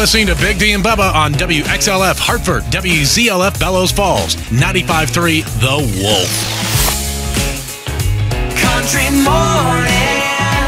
listening to Big D and Bubba on WXLF Hartford, WZLF Bellows Falls, 95.3 The Wolf. Country morning.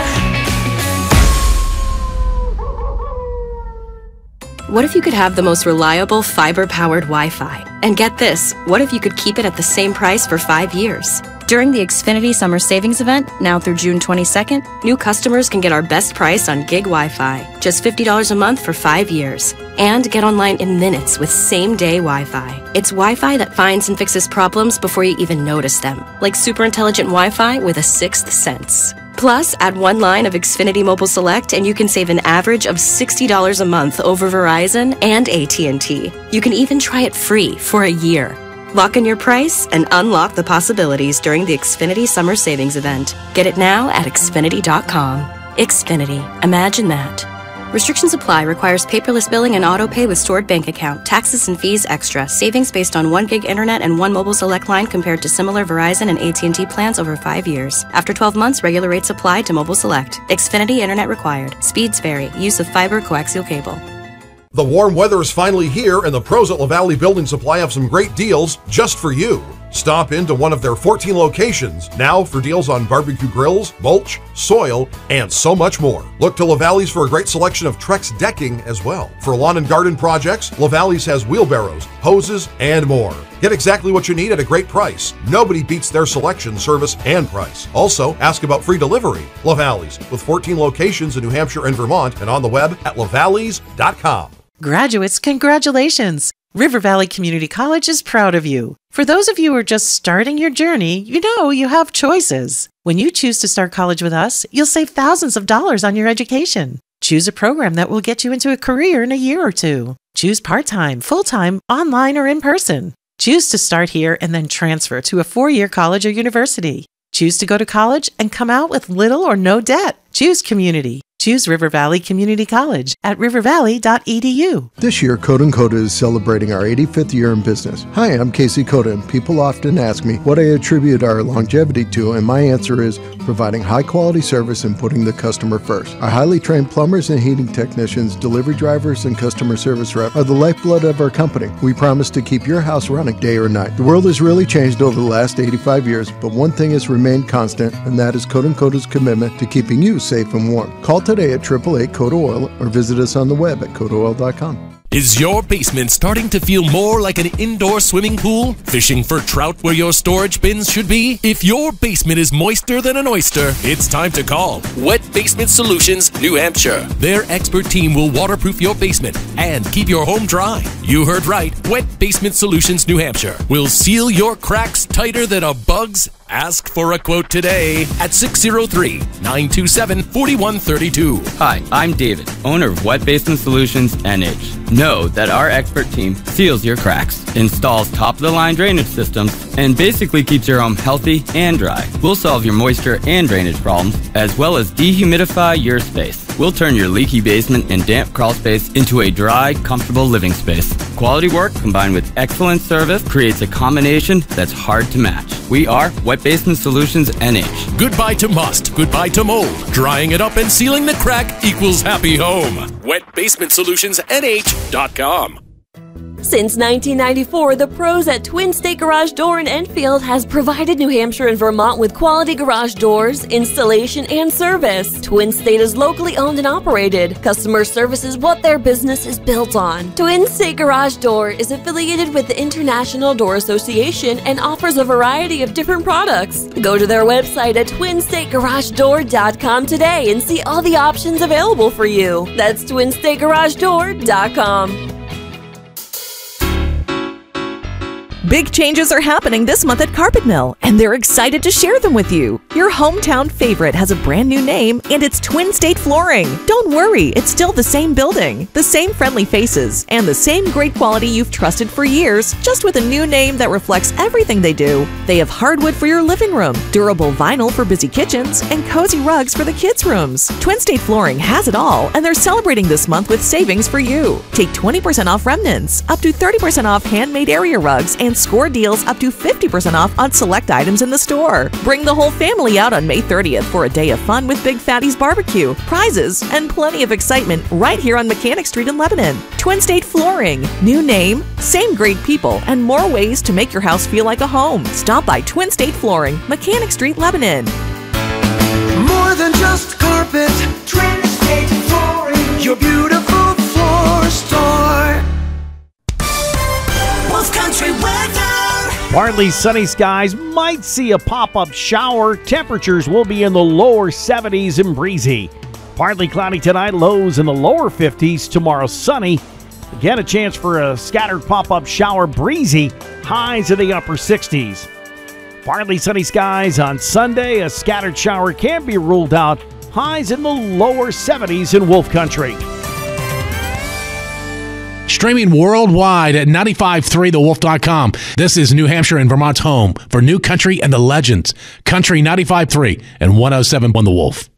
What if you could have the most reliable fiber-powered Wi-Fi? And get this, what if you could keep it at the same price for 5 years? During the Xfinity Summer Savings Event, now through June 22nd, new customers can get our best price on gig Wi-Fi, just $50 a month for 5 years. And get online in minutes with same-day Wi-Fi. It's Wi-Fi that finds and fixes problems before you even notice them, like super intelligent Wi-Fi with a sixth sense. Plus, add one line of Xfinity Mobile Select and you can save an average of $60 a month over Verizon and AT&T. You can even try it free for a year. Lock in your price and unlock the possibilities during the Xfinity Summer Savings Event. Get it now at Xfinity.com. Xfinity. Imagine that. Restrictions apply. Requires paperless billing and auto pay with stored bank account. Taxes and fees extra. Savings based on 1 gig internet and 1 mobile select line compared to similar Verizon and AT&T plans over 5 years. After 12 months, regular rates apply to mobile select. Xfinity internet required. Speeds vary. Use of fiber coaxial cable. The warm weather is finally here, and the pros at LaValley Building Supply have some great deals just for you. Stop into one of their 14 locations now for deals on barbecue grills, mulch, soil, and so much more. Look to LaValley's for a great selection of Trex decking as well. For lawn and garden projects, LaValley's has wheelbarrows, hoses, and more. Get exactly what you need at a great price. Nobody beats their selection, service, and price. Also, ask about free delivery. LaValley's, with 14 locations in New Hampshire and Vermont, and on the web at lavalleys.com. Graduates, congratulations! River Valley Community College is proud of you. For those of you who are just starting your journey, you know you have choices. When you choose to start college with us, you'll save thousands of dollars on your education. Choose a program that will get you into a career in a year or two. Choose part-time, full-time, online, or in person. Choose to start here and then transfer to a 4-year college or university. Choose to go to college and come out with little or no debt. Choose community. Choose River Valley Community College at rivervalley.edu. This year, Coda & Coda is celebrating our 85th year in business. Hi, I'm Casey Coda, and people often ask me what I attribute our longevity to, and my answer is providing high-quality service and putting the customer first. Our highly trained plumbers and heating technicians, delivery drivers, and customer service rep are the lifeblood of our company. We promise to keep your house running day or night. The world has really changed over the last 85 years, but one thing has remained constant, and that is Coda & Coda's commitment to keeping you safe and warm. Call today at 888-CODA Oil or visit us on the web at codaoil.com. Is your basement starting to feel more like an indoor swimming pool? Fishing for trout where your storage bins should be? If your basement is moister than an oyster, it's time to call Wet Basement Solutions, New Hampshire. Their expert team will waterproof your basement and keep your home dry. You heard right. Wet Basement Solutions, New Hampshire will seal your cracks tighter than a bug's. Ask for a quote today at 603-927-4132. Hi, I'm David, owner of Wet Basement Solutions NH. Know that our expert team seals your cracks, installs top-of-the-line drainage systems, and basically keeps your home healthy and dry. We'll solve your moisture and drainage problems, as well as dehumidify your space. We'll turn your leaky basement and damp crawl space into a dry, comfortable living space. Quality work combined with excellent service creates a combination that's hard to match. We are Wet Basement Solutions NH. Goodbye to must, goodbye to mold. Drying it up and sealing the crack equals happy home. WetBasementSolutionsNH.com. Since 1994, the pros at Twin State Garage Door in Enfield has provided New Hampshire and Vermont with quality garage doors, installation, and service. Twin State is locally owned and operated. Customer service is what their business is built on. Twin State Garage Door is affiliated with the International Door Association and offers a variety of different products. Go to their website at twinstategaragedoor.com today and see all the options available for you. That's twinstategaragedoor.com. Big changes are happening this month at Carpet Mill, and they're excited to share them with you. Your hometown favorite has a brand new name, and it's Twin State Flooring. Don't worry, it's still the same building, the same friendly faces, and the same great quality you've trusted for years, just with a new name that reflects everything they do. They have hardwood for your living room, durable vinyl for busy kitchens, and cozy rugs for the kids' rooms. Twin State Flooring has it all, and they're celebrating this month with savings for you. Take 20% off remnants, up to 30% off handmade area rugs, and score deals up to 50% off on select items in the store. Bring the whole family out on May 30th for a day of fun with Big Fatty's Barbecue, prizes, and plenty of excitement right here on Mechanic Street in Lebanon. Twin State Flooring. New name, same great people, and more ways to make your house feel like a home. Stop by Twin State Flooring, Mechanic Street, Lebanon. More than just carpet. Twin State Flooring, your beautiful floor store. Wolf Country weather. Partly sunny skies, might see a pop-up shower. Temperatures will be in the lower 70s and breezy. Partly cloudy tonight, lows in the lower 50s. Tomorrow sunny. Again, a chance for a scattered pop-up shower, breezy. Highs in the upper 60s. Partly sunny skies on Sunday. A scattered shower can be ruled out. Highs in the lower 70s in Wolf Country. Streaming worldwide at 953thewolf.com. This is New Hampshire and Vermont's home for new country and the legends. Country 95.3 and 107.1 The Wolf.